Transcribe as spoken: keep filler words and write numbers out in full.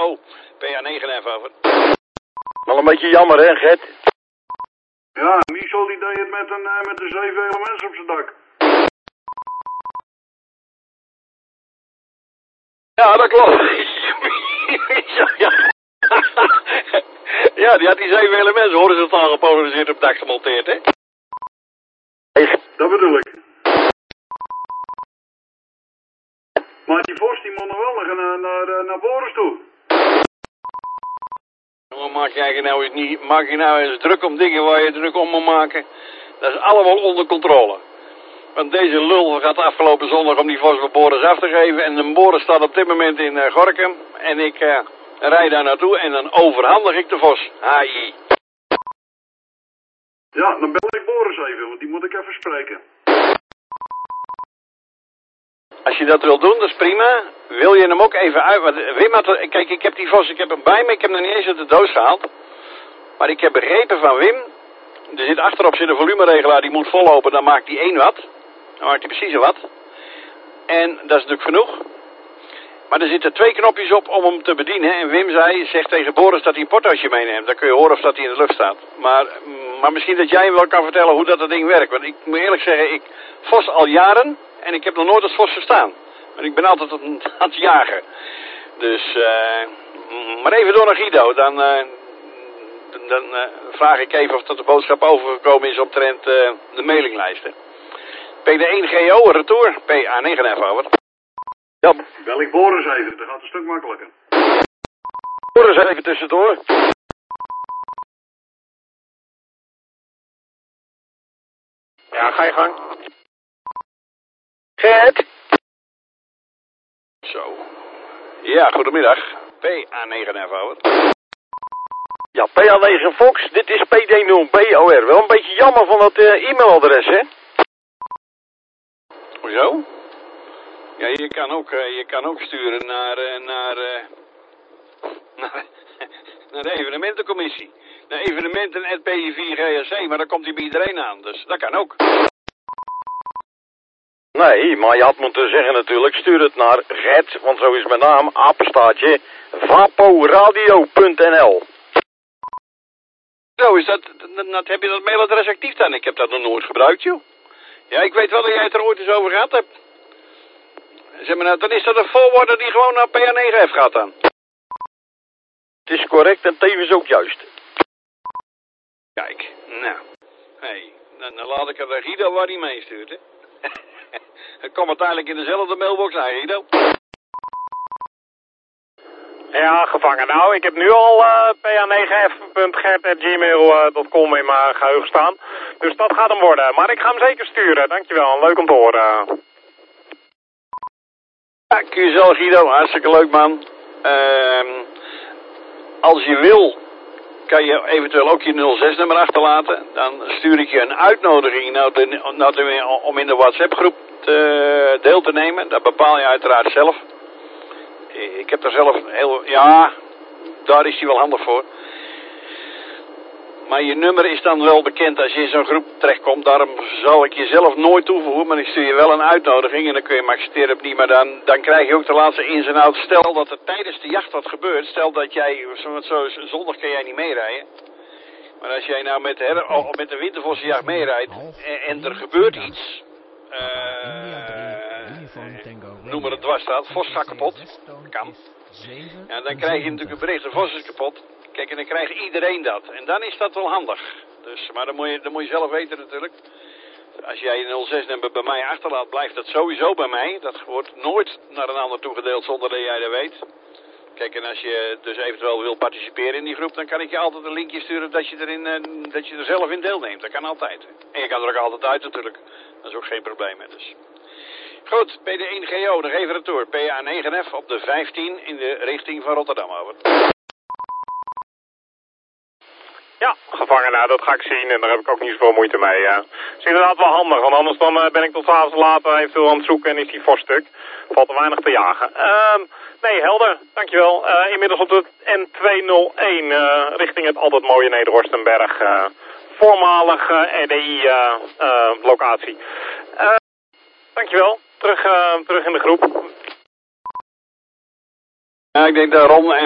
Hallo, P A negen F over. Wel een beetje jammer, hè, Gert? Ja, Michel die deed het met een, uh, met een zeven elements op zijn dak. Ja, dat klopt. ja. ja, die had die zeven elementen horizontaal gepolariseerd op het dak gemonteerd, hè? Dat bedoel ik. Maar die Vos die moet nog wel naar, naar, naar, naar Boris toe. Maar maak jij nou eens niet, maak je nou eens druk om dingen waar je druk om moet maken? Dat is allemaal onder controle. Want deze lul gaat afgelopen zondag om die Vos voor Boris af te geven. En de Boris staat op dit moment in uh, Gorinchem. En ik uh, rijd daar naartoe en dan overhandig ik de Vos. H I. Ja, dan bel ik Boris even, want die moet ik even spreken. Als je dat wil doen, dat is prima. Wil je hem ook even uit... Want Wim had... Kijk, ik heb die Vos, ik heb hem bij me. Ik heb hem nog niet eens uit de doos gehaald. Maar ik heb begrepen van Wim... Er zit achterop zit een volumeregelaar, die moet vollopen. Dan maakt hij één watt. Dan maakt hij precies een watt. En dat is natuurlijk genoeg. Maar er zitten twee knopjes op om hem te bedienen. En Wim zei, zegt tegen Boris dat hij een portootje meeneemt. Dan kun je horen of dat hij in de lucht staat. Maar, maar misschien dat jij wel kan vertellen hoe dat, dat ding werkt. Want ik moet eerlijk zeggen, ik Vos al jaren... En ik heb nog nooit als Vos verstaan. Maar ik ben altijd aan het jagen. Dus, uh, maar even door naar Guido. Dan, uh, dan uh, vraag ik even of dat de boodschap overgekomen is omtrent uh, de mailinglijsten. P D één G O, retour. P A negen F over. Ja. Bel ik Boris even, dat gaat een stuk makkelijker. Boris even tussendoor. Ja, ga je gang. Gert? Zo. Ja, goedemiddag. P A negen F over. Ja, P A negen Fox, dit is P D nul B O R. Wel een beetje jammer van dat uh, e-mailadres, hè? Hoezo? Ja, je kan ook, uh, je kan ook sturen naar, uh, naar, uh, naar, naar de evenementencommissie. Naar evenementen at P I vier G S C, maar daar komt hij bij iedereen aan, dus dat kan ook. Nee, maar je had moeten zeggen natuurlijk, stuur het naar Gert, want zo is mijn naam, apenstaartje, vaporadio punt n l. Zo, is dat, dat, dat, heb je dat mailadres actief dan? Ik heb dat nog nooit gebruikt, joh. Ja, ik weet wel dat jij het er ooit eens over gehad hebt. Zeg maar nou, dan is dat een forwarder die gewoon naar P A negen F gaat dan. Het is correct en tevens ook juist. Kijk, nou, hey, dan, dan laat ik het naar Guido waar hij mee stuurt, hè. Het komt uiteindelijk in dezelfde mailbox aan, Guido. Ja, gevangen. Nou, ik heb nu al uh, P A negen F punt gert at gmail punt com in mijn geheugen staan. Dus dat gaat hem worden. Maar ik ga hem zeker sturen. Dankjewel. Leuk om te horen. Ja, kun je zelf, Guido. Hartstikke leuk, man. Uh, als je wil, kan je eventueel ook je nul zes nummer achterlaten. Dan stuur ik je een uitnodiging naar de, naar de, om in de WhatsApp groep te, deel te nemen. Dat bepaal je uiteraard zelf. Ik heb daar zelf heel... Ja, daar is hij wel handig voor. Maar je nummer is dan wel bekend als je in zo'n groep terechtkomt. Daarom zal ik je zelf nooit toevoegen. Maar ik stuur je wel een uitnodiging en dan kun je hem accepteren of niet. Maar dan, dan krijg je ook de laatste ins en outs. Stel dat er tijdens de jacht wat gebeurt. Stel dat jij... Zo, zo, zondag kan jij niet meerijden. Maar als jij nou met de, her, oh, met de wintervossenjacht meerijdt en, en er gebeurt iets... Uh, noem maar het dwars staat. Vos gaat kapot. Kan. Ja, dan krijg je natuurlijk een bericht. De Vos is kapot. Kijk, en dan krijgt iedereen dat. En dan is dat wel handig. Dus, maar dan moet je, dan moet je zelf weten natuurlijk. Als jij je nul zes nummer bij mij achterlaat, blijft dat sowieso bij mij. Dat wordt nooit naar een ander toegedeeld zonder dat jij dat weet. Kijk, en als je dus eventueel wil participeren in die groep, dan kan ik je altijd een linkje sturen dat je, erin, uh, dat je er zelf in deelneemt. Dat kan altijd. En je kan er ook altijd uit natuurlijk. Dat is ook geen probleem met. Dus. Goed, P D één G O, nog even retour. P A negen F op de vijftien in de richting van Rotterdam, over. Ja, gevangen, nou, dat ga ik zien en daar heb ik ook niet zoveel moeite mee. Uh. Het is inderdaad wel handig, want anders dan, uh, ben ik tot s'avonds later eventueel aan het zoeken en is die voor stuk. Valt er weinig te jagen. Uh, nee, helder, dankjewel. Uh, inmiddels op de N tweehonderdéén uh, richting het altijd mooie Neder-Horstenberg. Uh, voormalig uh, R D I-locatie. Uh, uh, uh, dankjewel, terug, uh, terug in de groep. Ja, ik denk dat Ron en